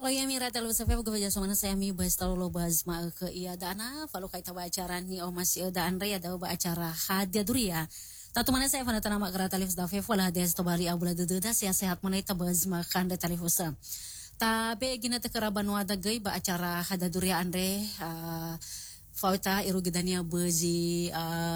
Lo ya mira telu safe buka baja somana saya mi bahas telu lo bahas ma ke iya dana falu kaita ba acara ni o masih da andre ya da ba acara hadia duria. Tatu mana saya fana tanama kara talif da fe fala hadia sto bali abula de da saya sehat mana ita bahas ma kan da talifusa. Ta be gina te kara banua da gai ba acara hadia duria andre Fauta irugidania beji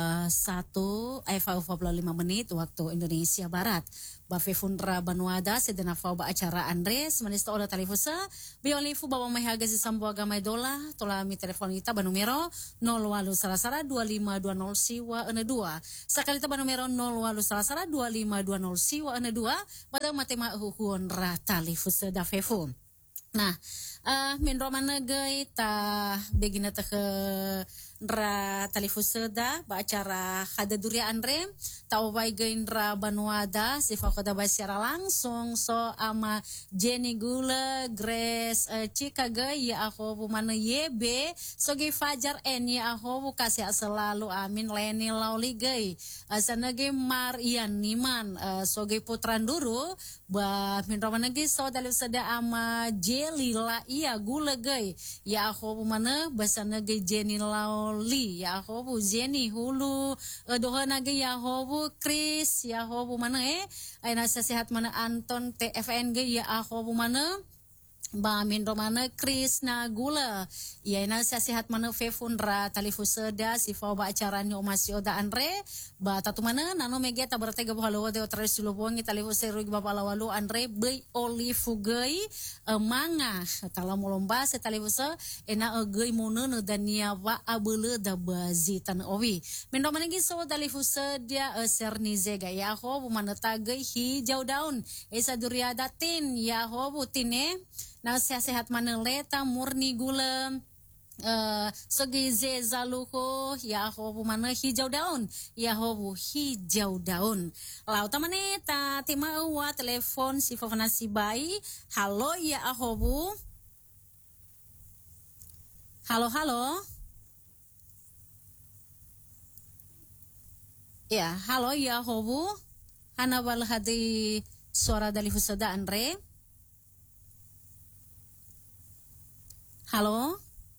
1:45 waktu Indonesia Barat. Bafe fundra banuada sedena fau ba acara Andres manista ola talifusa biolifu bawa mahaga si sambo agama dola tola mi telepon kita ba numero 08 salasara 2520 siwa ene 2 sakali ta ba numero 08 salasara 2520 siwa ene 2 pada matema huhun ra talifusa da fefu. Nah, min romana gay ta begina ta ke ra talifuseda ba acara hada duria andre tau bay ra banuada si fakada ba secara langsung so ama Jenny Gula Grace Cika gay ya ako bu mana yebe so gay Fajar en ya ako bu kasih selalu amin Leni Lauli gay sana gay Marian Niman so gay putran duru ba min romana gay so talifuseda ama Jelila iya gula gay ya ako bu mana basana gay Jenny Lauli ya ako bu Jenny hulu dohana gay ya ako bu Chris ya ako bu mana ay nasa sehat mana Anton TFN gay ya ako bu mana ba min romana Chris na gula ya ina sa sehat mana fefunra talifuseda si fau ba acara ni omasio da andre ba tatu mana nano mege ta bertega bahalo de otra silobongi talifusero ba palawalu andre bei olive gay manga tala molomba se talifusa ena gay mono no dania wa abele da bazitan owi min romana gi so talifuseda sernizega ya ho bu mana tagay hijau daun esa duriada tin ya ho bu tine na sehat mana leta murni gula sogi zaluko ya hobu mana hijau daun ya hobu hijau daun lau tamane ta tima wa telepon si fofana si bayi halo ya ahobu halo ya halo ya hobu hana wal hadi suara dari fusada andre. Halo?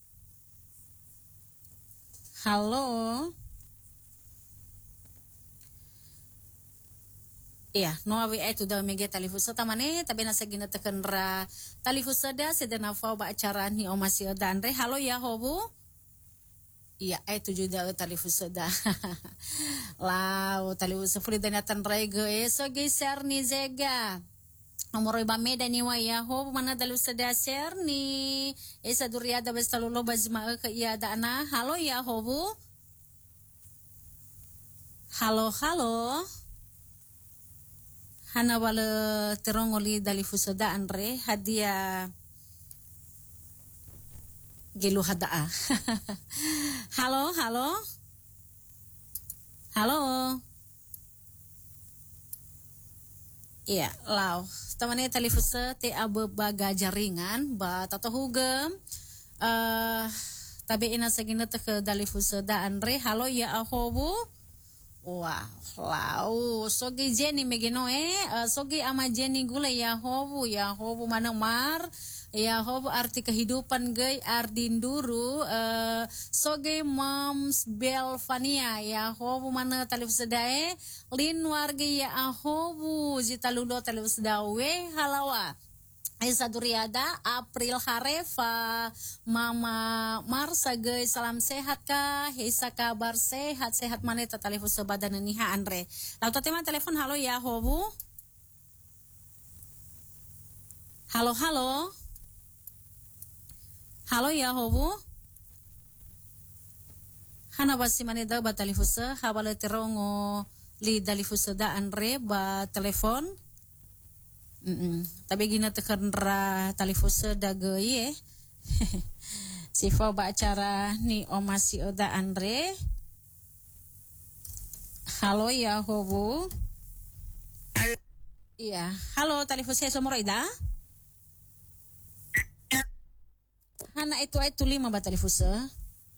Iya, no awi itu da mege talifusa tamane tapi nasa gina teken ra talifusa da sedena fau ba acara ni omasi dandre. Halo ya hobu? Iya, itu juga talifusa da. Lau talifusa Frida natan rege so geser ni zega. Amoroy ba meda ni waya ho mana dalu sedaser ni esa duriada bestalulo bazma ka iya dana halo ya hobu halo hana wala terongoli dali fusada andre hadia gelu hadaa halo iya lau tamane talifusa te abe baga jaringan ba tato hugem tabi ina sagina te ke dalifusa da andre halo ya ahobu wah lau sogi Jenny megeno sogi ama Jenny gula ya hobu mana mar ya hobu arti kehidupan gay Ardin duru soge moms Belvania ya hobu mana talifusa dae lin warga ya ahobu zita ludo talifusa dawe halawa Aisyah Duriada, April Harefa, Mama Marsa gay salam sehat kah? Hesa kabar sehat mana tatalifus sebadan niha Andre. Lalu tema telepon halo ya hobu. Halo. Halo ya hobu. Hana basi maneda ba talifusa habala terongo li dalifusa da Andre ba telepon. Tapi gina tekan ra talifusa dagay si fau ba acara ni omasi oda Andre. Halo ya hobu. Iya, halo talifusa somoroida. Hana itu 5 ba talifusa.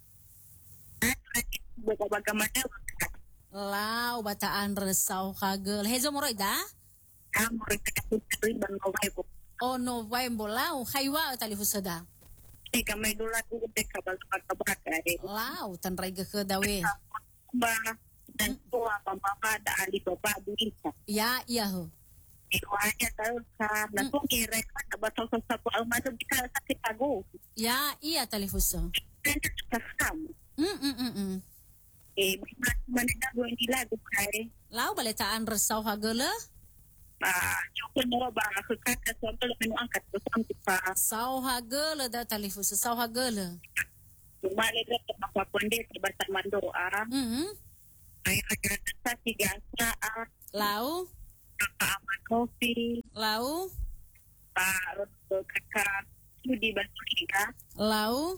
Baga mana? Lau bataan resau kagel. Hezo moroida. Kamu rekomendasi ban mau O November lau haywa telefon sada. Ika may dulat ko teka bagay. Lau tanray ke dawe. Ba dan tua pamamada ali baba bisa. Ya iya ho. Iwanya tahu ka na kung kira ka ba sa masuk di ka sa Chicago. Ya iya telefon sa. Kan kamu. Mana go hindi lago kay. Lau balitaan resaw hagala. Yung mo ba kakaka sa tolo menu angkat ko sampai pa. Saw hagala da telefon sa saw hagala. Umali ka mapapunde sa basta mandoa. Ay agad sa sigasa Lau kakaaman coffee. Lau Kakak studi basuliga. Lau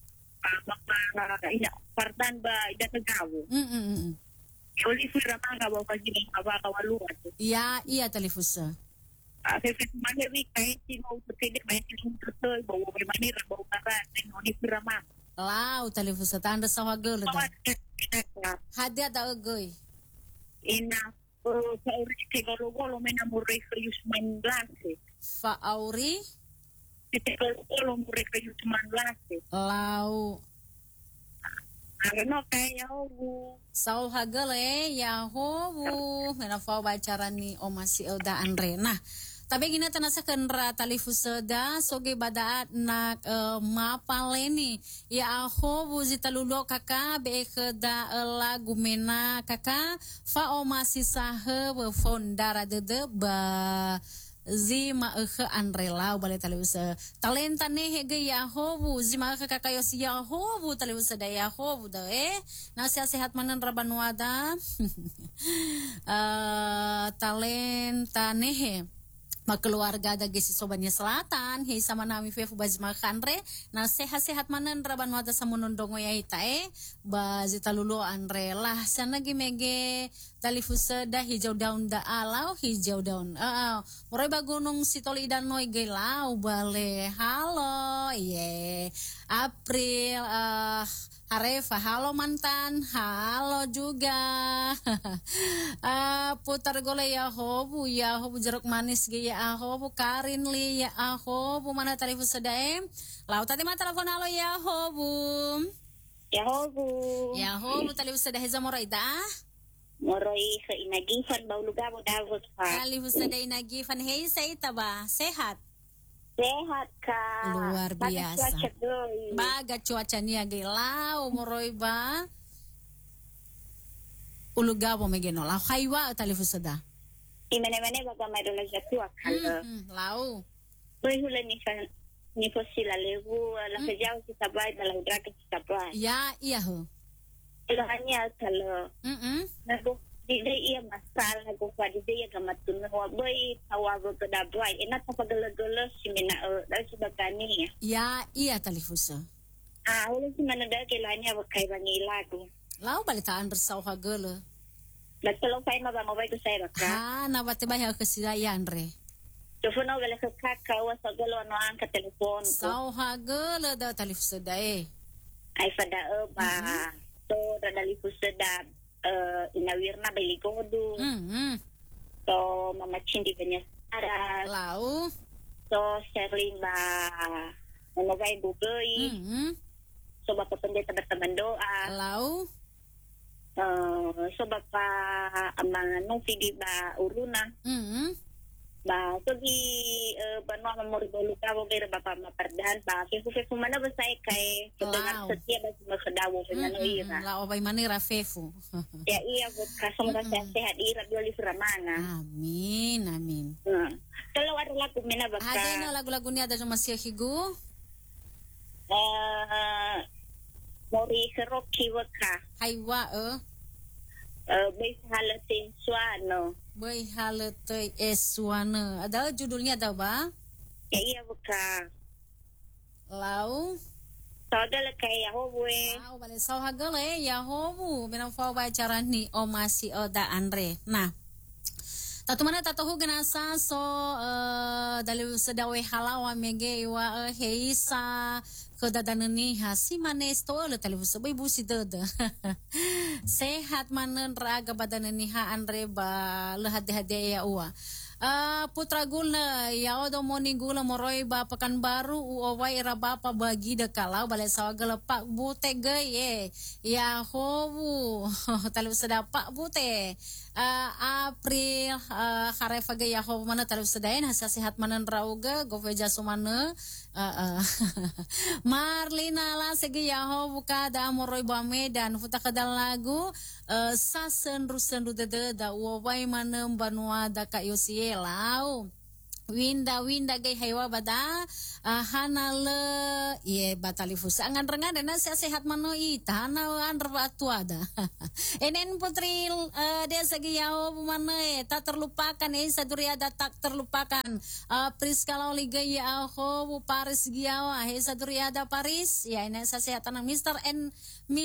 Ina partan ba ida tagawo. Oli fira manga ba pagini aba kawaluan. Ya iya telefon sa. Fefet maneri kahit sino pwede ba yung tutoy ba may manira ba ukaran oli fira manga. Lau telefon sa tanda saw hagala da. Hadia da agoy. Ina sa uri ke galo may namuray sa Yusman Blase. Fa auri Ite galo muray sa Yusman Blase. lau Ano kaya ho. saw hagala ya ho mena fa bacara ni o masih Elda Andre. Nah, tapi gina tanasa kenra telefon sada soge badaat nak mapaleni ya ho zita lulo kaka be da lagu mena kaka fa o masih sahe fondara de ba zima Andre lau bale televisa talenta ne hege ya hobu zima kakayo si ya hobu televisa da ya hobu da nasi sehat manan rabanwada talenta nehe keluarga da gesi sobanya selatan hei sama nami fefu bazima kanre na sehat-sehat manan raban wada sa munondongo ya itae ba zita lulu Andre lah sana gimege talifusa da hijau daun da alau hijau daun murai ba gunung Sitolidan noi gelau bale halo April Arefa, halo mantan, halo juga. Putar gole ya hobu jeruk manis ge ya hobu Karin li ya hobu mana telefon sedaem. Lau tadi mah telepon halo ya hobu. Ya hobu telefon sedah heza morai dah. Moroi ke inagifan bau lugabo davos pa. Telefon sedah inagifan hei seita ba sehat. Sehat ka. Luar biasa. Baga cuaca niya gelau moroy ba. Ulugabo megeno lau haywa telefon seda. Imane-mane baga may dola jatua kala. Lau. Boy hula ni posila legu la kejau si sabai dalam udraka si sabai. Ya iya ho. Ilo hanya kalau. Nago di iya masal nago pa di iya gamatun wa boy tawago ke dabai ena tapagala-gala si mina dal si bagani. Ya iya telefon sa. Ulo si mana da kelanya wakai bangilago. Lau balitaan bersaw hagala. Nagtulong pa ima ba mabay ko sa ka? Nabati ba ya kesida Andre. Telepono gala ka kakawa sa galo ano ang ka telefon ko. Saw hagala da telefon sada Ay fada ba. So radali ko sa inawirna belikodo. So mamachindi banya aras. Lau. So Sherling ba nanogay bugoy. So baka pendeta berteman doa. Lau. So baka amang nung pidi ba uruna. Ba so di banwa memori bolu kawo kay bapa mapardahan ba fefu mana ba sa kay dengan setia ba magkadawo sa ira. Lao bay manira fefu. Ya iya bud kasong sehat ira dili ramana. Amin. Kalau ada lagu mina ba ka? Ada na lagu-lagu ni ada masih higu. Mori Rocky waka. Haywa Bay halatin suano. Bay halate eswana. Ada judulnya ada ba? Ya iya waka. Lau. Saudara kay Yahweh. Wow, bale saw hagale Yahobu. Minang fao ba acara ni o masih Elda Andre. Nah, tatu mana tatu hu ganasa so dalu sedawe halawa mege wa heisa kedadanan ni hasi manes to le televisi bay busi dada. Sehat manen raga badan ni ha Andre ba lehat hade ya uwa. Putra gula ya odo moni gula moroi ba Pekanbaru uowai era bapa bagi de kalau balik sawa gelepak bute geye ya howu talu sedapak bute April hareva ge ya howu mana talu sedain hasil sehat manan rauga goveja sumana Marlina la segi ya howu kada moroi ba Medan futa kadal lagu sasen rusen dede da uowai manem banua da ka yosie lau winda gay hewa bada hanale ye batali fusa angan rengan dana sehat mano itana an ada enen putri desa giyao mana tak terlupakan saduriada tak terlupakan Priska Liga ya ho Paris giyao saduriada Paris ya ini sesehatan Mr. N